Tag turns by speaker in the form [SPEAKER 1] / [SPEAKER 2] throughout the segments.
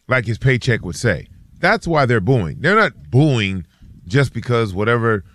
[SPEAKER 1] like his paycheck would say. That's why they're booing. They're not booing just because whatever,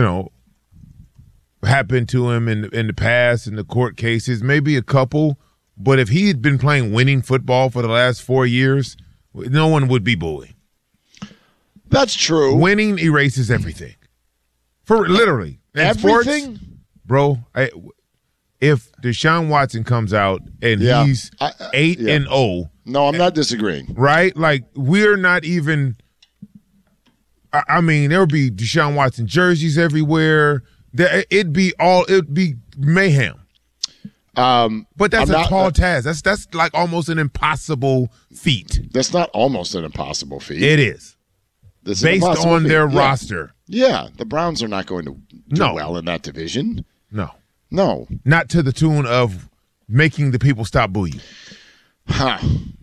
[SPEAKER 1] happened to him in the past in the court cases, maybe a couple. But if he had been playing winning football for the last 4 years, no one would be booing.
[SPEAKER 2] That's true.
[SPEAKER 1] Winning erases everything. For literally.
[SPEAKER 2] Everything?
[SPEAKER 1] Sports, bro, if Deshaun Watson comes out and he's 8-0.
[SPEAKER 2] No, I'm not disagreeing.
[SPEAKER 1] Right? Like, we're not even – I mean, there would be Deshaun Watson jerseys everywhere. It'd be mayhem. But that's a tall task. That's like almost an impossible feat.
[SPEAKER 2] That's not almost an impossible feat.
[SPEAKER 1] It is. Based on their roster.
[SPEAKER 2] Yeah, the Browns are not going to do well in that division.
[SPEAKER 1] No. Not to the tune of making the people stop booing.
[SPEAKER 2] Huh.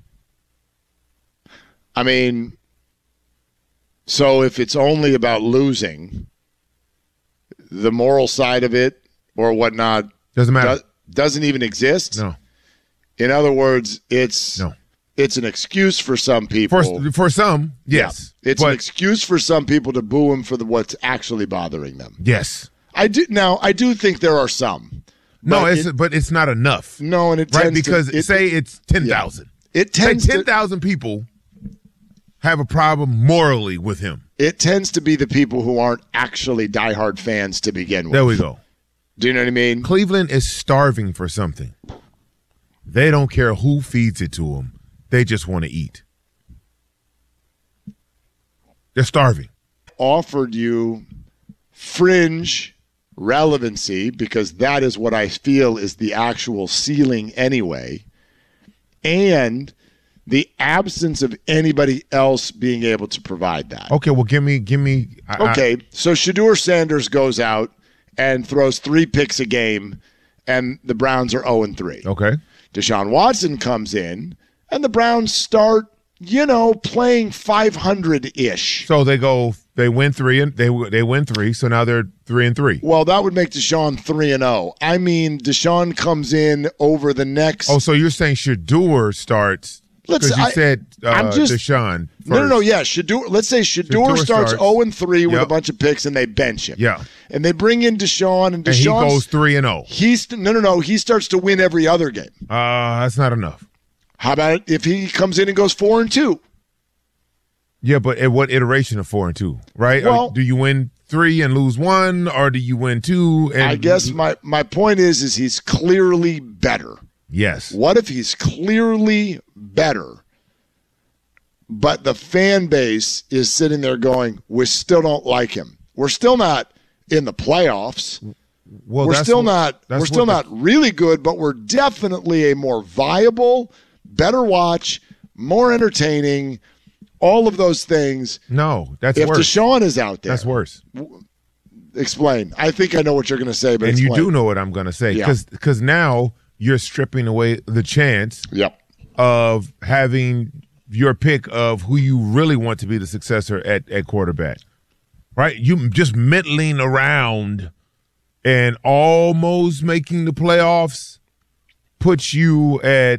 [SPEAKER 2] I mean, so if it's only about losing, the moral side of it or whatnot
[SPEAKER 1] doesn't matter.
[SPEAKER 2] Doesn't even exist.
[SPEAKER 1] No.
[SPEAKER 2] In other words, it's an excuse for some people.
[SPEAKER 1] For some, yes.
[SPEAKER 2] Yeah, it's an excuse for some people to boo him for what's actually bothering them.
[SPEAKER 1] Yes.
[SPEAKER 2] I do think there are some.
[SPEAKER 1] No, but it's not enough.
[SPEAKER 2] No, and it
[SPEAKER 1] tends
[SPEAKER 2] because
[SPEAKER 1] say it's 10,000.
[SPEAKER 2] Yeah. It tends
[SPEAKER 1] 10,000 people have a problem morally with him.
[SPEAKER 2] It tends to be the people who aren't actually diehard fans to begin with.
[SPEAKER 1] There we go.
[SPEAKER 2] Do you know what I mean?
[SPEAKER 1] Cleveland is starving for something. They don't care who feeds it to them. They just want to eat. They're starving.
[SPEAKER 2] Offered you fringe relevancy because that is what I feel is the actual ceiling anyway, and the absence of anybody else being able to provide that.
[SPEAKER 1] Okay, well, give me.
[SPEAKER 2] So Shedeur Sanders goes out and throws 3 picks a game, and the Browns are 0-3.
[SPEAKER 1] Okay.
[SPEAKER 2] Deshaun Watson comes in, and the Browns start, playing 500-ish.
[SPEAKER 1] So they win 3 and they win 3, so now they're 3-3.
[SPEAKER 2] Well, that would make Deshaun 3-0. I mean, Deshaun comes in over the next.
[SPEAKER 1] Oh, so you're saying Shedeur starts? Because you said Deshaun first.
[SPEAKER 2] No. Yeah, Shedeur. Let's say Shedeur starts 0-3 with a bunch of picks, and they bench him.
[SPEAKER 1] Yeah,
[SPEAKER 2] and they bring in Deshaun, and
[SPEAKER 1] he goes 3-0.
[SPEAKER 2] No. He starts to win every other game.
[SPEAKER 1] That's not enough.
[SPEAKER 2] How about if he comes in and goes 4-2?
[SPEAKER 1] Yeah, but at what iteration of 4-2? Right?
[SPEAKER 2] Well,
[SPEAKER 1] do you win 3 and lose 1, or do you win 2? And
[SPEAKER 2] I guess my point is he's clearly better.
[SPEAKER 1] Yes.
[SPEAKER 2] What if he's clearly better, but the fan base is sitting there going, we still don't like him. We're still not in the playoffs.
[SPEAKER 1] Well,
[SPEAKER 2] we're still not really good, but we're definitely a more viable, better watch, more entertaining, all of those things.
[SPEAKER 1] No, that's
[SPEAKER 2] worse.
[SPEAKER 1] If
[SPEAKER 2] Deshaun is out there.
[SPEAKER 1] That's worse.
[SPEAKER 2] Explain. I think I know what you're going to say, but explain.
[SPEAKER 1] You do know what I'm going to say because now you're stripping away the chance of having your pick of who you really want to be the successor at quarterback, right? You just middling around and almost making the playoffs puts you at,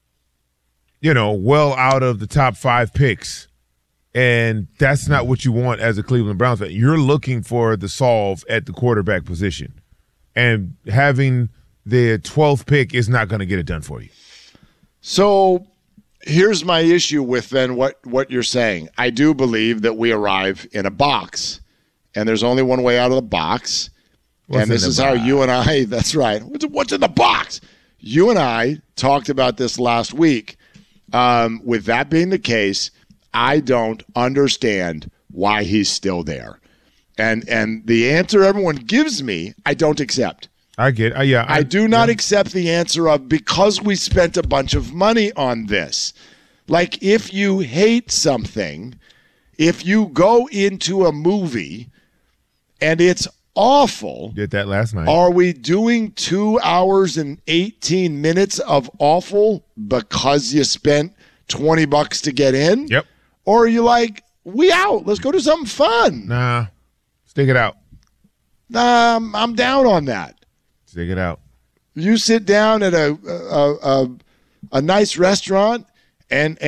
[SPEAKER 1] well out of the top 5 picks. And that's not what you want as a Cleveland Browns fan. You're looking for the solve at the quarterback position. And having the 12th pick is not going to get it done for you. So
[SPEAKER 2] here's my issue with then what you're saying. I do believe that we arrive in a box, and there's only one way out of the box. And this is how you and I, that's right. What's in the box? You and I talked about this last week. With that being the case, I don't understand why he's still there. And the answer everyone gives me, I don't accept.
[SPEAKER 1] I get
[SPEAKER 2] I do not accept the answer of because we spent a bunch of money on this. Like if you hate something, if you go into a movie and it's awful.
[SPEAKER 1] Did that last night.
[SPEAKER 2] Are we doing 2 hours and 18 minutes of awful because you spent $20 to get in?
[SPEAKER 1] Yep.
[SPEAKER 2] Or are you like, we out. Let's go do something fun.
[SPEAKER 1] Nah. Stick it out.
[SPEAKER 2] I'm down on that.
[SPEAKER 1] Stick it out.
[SPEAKER 2] You sit down at a nice restaurant and